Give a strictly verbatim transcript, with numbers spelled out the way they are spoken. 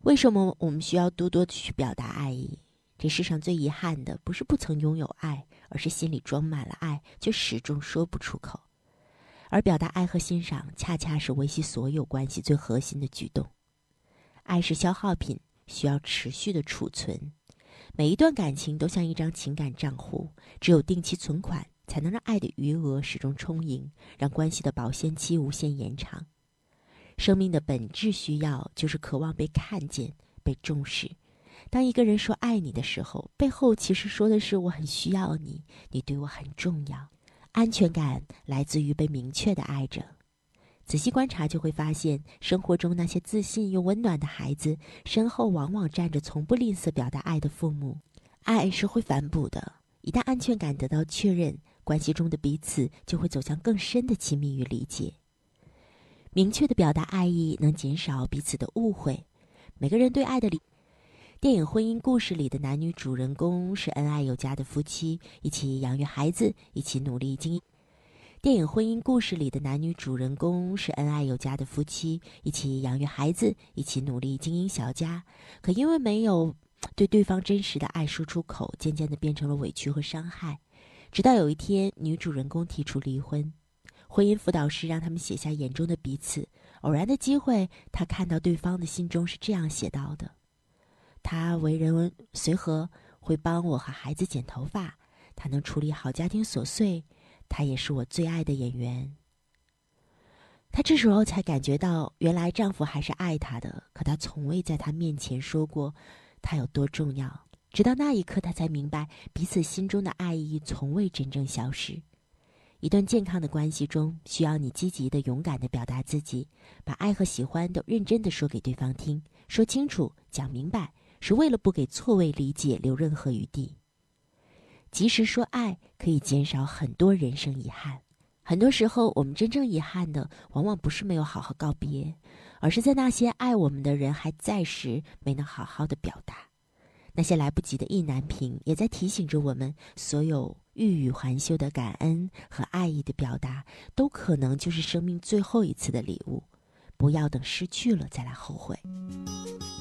为什么我们需要多多的去表达爱意？这世上最遗憾的不是不曾拥有爱，而是心里装满了爱，却始终说不出口。而表达爱和欣赏，恰恰是维系所有关系最核心的举动。爱是消耗品，需要持续的储存。每一段感情都像一张情感账户，只有定期存款，才能让爱的余额始终充盈，让关系的保鲜期无限延长。生命的本质需要就是渴望被看见、被重视。当一个人说爱你的时候，背后其实说的是我很需要你，你对我很重要。安全感来自于被明确的爱着。仔细观察就会发现，生活中那些自信又温暖的孩子，身后往往站着从不吝啬表达爱的父母。爱是会反哺的，一旦安全感得到确认，关系中的彼此就会走向更深的亲密与理解。明确的表达爱意能减少彼此的误会。每个人对爱的理电影《婚姻故事》里的男女主人公是恩爱有加的夫妻，一起养育孩子，一起努力经营。电影《婚姻故事》里的男女主人公是恩爱有加的夫妻，一起养育孩子，一起努力经营小家。可因为没有对对方真实的爱说出口，渐渐地变成了委屈和伤害。直到有一天，女主人公提出离婚，婚姻辅导师让他们写下眼中的彼此。偶然的机会，他看到对方的信中是这样写到的：他为人随和，会帮我和孩子剪头发，他能处理好家庭琐碎，他也是我最爱的演员。她这时候才感觉到，原来丈夫还是爱她的，可他从未在她面前说过他有多重要。直到那一刻，她才明白，彼此心中的爱意从未真正消失。一段健康的关系中，需要你积极的、勇敢的表达自己，把爱和喜欢都认真的说给对方听，说清楚、讲明白，是为了不给错位理解留任何余地。及时说爱，可以减少很多人生遗憾。很多时候，我们真正遗憾的，往往不是没有好好告别，而是在那些爱我们的人还在时，没能好好的表达。那些来不及的意难平，也在提醒着我们，所有欲语还休的感恩和爱意的表达，都可能就是生命最后一次的礼物。不要等失去了再来后悔。